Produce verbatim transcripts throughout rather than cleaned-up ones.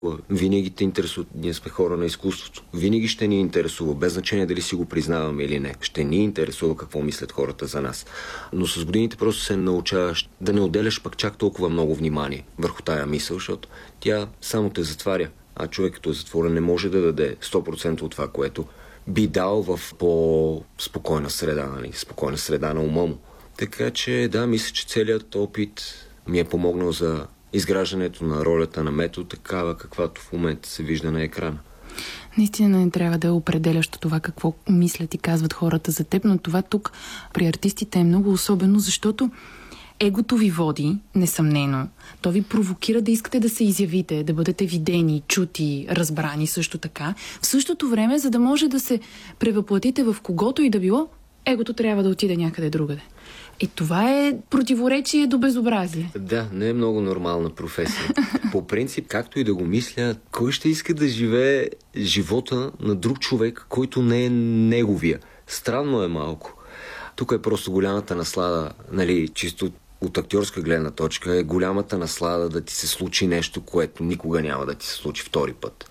Винаги те интересува. Ние сме хора на изкуството. Винаги ще ни интересува, без значение дали си го признаваме или не. Ще ни интересува какво мислят хората за нас. Но с годините просто се научаваш да не отделяш пък чак толкова много внимание върху тая мисъл, защото тя само те затваря. А човек като е затворен не може да даде сто процента от това, което би дал в по-спокойна среда, нали? Спокойна среда на ума му. Така че да, мисля, че целият опит ми е помогнал за изграждането на ролята на Мето, такава каквато в момента се вижда на екрана. Наистина не трябва да е определящо това какво мислят и казват хората за теб, но това тук при артистите е много особено, защото егото ви води, несъмнено. То ви провокира да искате да се изявите, да бъдете видени, чути, разбрани също така. В същото време, за да може да се превъплатите в когото и да било, егото трябва да отиде някъде другаде. И това е противоречие до безобразие. Да, не е много нормална професия. По принцип, както и да го мисля, кой ще иска да живее живота на друг човек, който не е неговия? Странно е малко. Тук е просто голямата наслада, нали, чисто от актьорска гледна точка, е голямата наслада да ти се случи нещо, което никога няма да ти се случи втори път.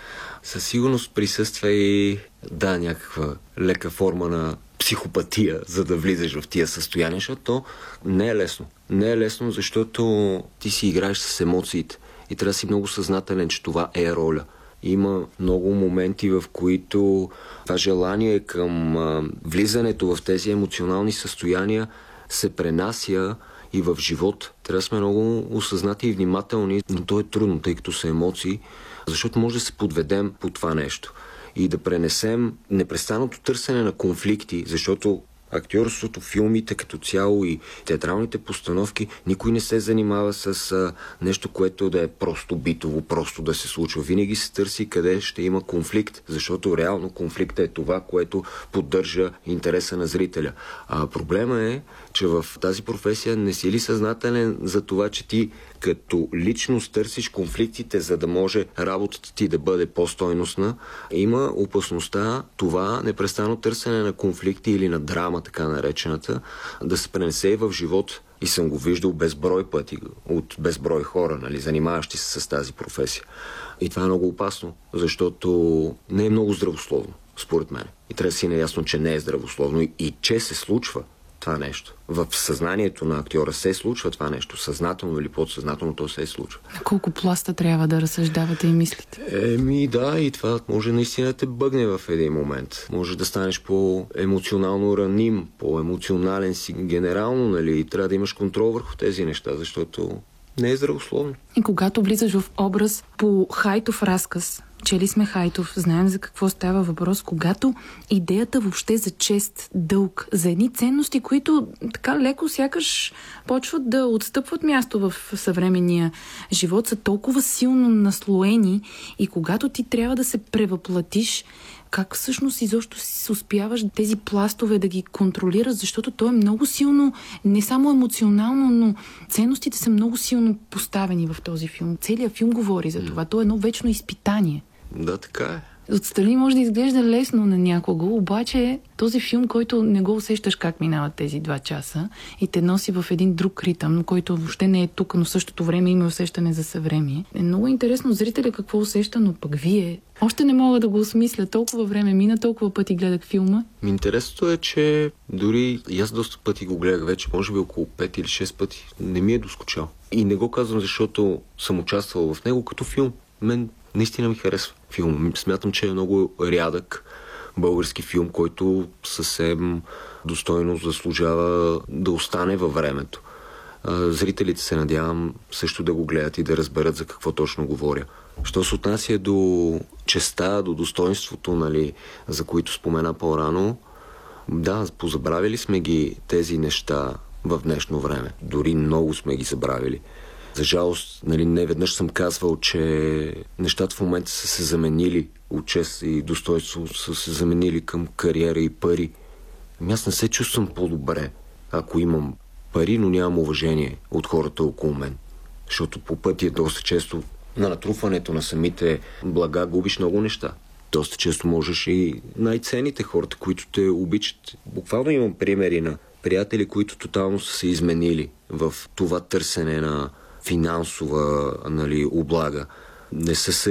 Със сигурност присъства и, да, някаква лека форма на психопатия, за да влизаш в тия състояния, защото не е лесно. Не е лесно, защото ти си играеш с емоциите и трябва да си много съзнателен, че това е роля. Има много моменти, в които това желание към а, влизането в тези емоционални състояния се пренася и в живот. Трябва да сме много осъзнати и внимателни, но то е трудно, тъй като са емоции, защото може да се подведем по това нещо и да пренесем непрестанното търсене на конфликти, защото актьорството, филмите като цяло и театралните постановки, никой не се занимава с а, нещо, което да е просто битово, просто да се случва. Винаги се търси къде ще има конфликт, защото реално конфликтът е това, което поддържа интереса на зрителя. А проблема е, че в тази професия не си ли съзнателен за това, че ти като личност търсиш конфликтите, за да може работата ти да бъде по-стойностна, има опасността това непрестанно търсене на конфликти или на драма, така наречената, да се пренесе и в живот. И съм го виждал безброй пъти от безброй хора, нали, занимаващи се с тази професия. И това е много опасно, защото не е много здравословно, според мен. И трябва да си наясно, че не е здравословно и, и че се случва това нещо. В съзнанието на актьора се случва това нещо. Съзнателно или подсъзнателно то се случва. На колко пласта трябва да разсъждавате и мислите? Еми да, и това може наистина да те бъгне в един момент. Може да станеш по-емоционално раним, по-емоционален си генерално, нали? И трябва да имаш контрол върху тези неща, защото не е здравословно. И когато влизаш в образ по Хайтов разказ, чели сме Хайтов, знаем за какво става въпрос, когато идеята въобще за чест, дълг, за едни ценности, които така леко сякаш почват да отстъпват място в съвременния живот, са толкова силно наслоени и когато ти трябва да се превъплатиш, как всъщност изобщо си успяваш тези пластове да ги контролираш, защото то е много силно, не само емоционално, но ценностите са много силно поставени в този филм. Целият филм говори за това. То е едно вечно изпитание. Да, така е. Отстрани може да изглежда лесно на някого, обаче този филм, който не го усещаш как минават тези два часа и те носи в един друг ритъм, който въобще не е тук, но в същото време има усещане за съвремие. Е много интересно зрителя какво усеща, но пък вие... Още не мога да го осмисля. Толкова време мина, толкова пъти гледах филма. Интересното е, че дори и аз доста пъти го гледах вече, може би около пет или шест пъти. Не ми е доскучал. И не го казвам, защото съм участвал в него като филм. Мен наистина ми харесва филм. Смятам, че е много рядък български филм, който съвсем достойно заслужава да остане във времето. Зрителите се надявам също да го гледат и да разберат за какво точно говоря. Що се отнася до честа, до достоинството, нали, за които спомена по-рано, да, позабравили сме ги тези неща в днешно време. Дори много сме ги забравили. За жалост, нали, не веднъж съм казвал, че нещата в момента са се заменили от чест и достоинство, са се заменили към кариера и пари. Ами аз не се чувствам по-добре, ако имам пари, но нямам уважение от хората около мен. Защото по пътя доста често на натрупването на самите блага губиш много неща. Доста често можеш и най-ценните хората, които те обичат. Буквално имам примери на приятели, които тотално са се изменили в това търсене на финансова, нали, облага. не са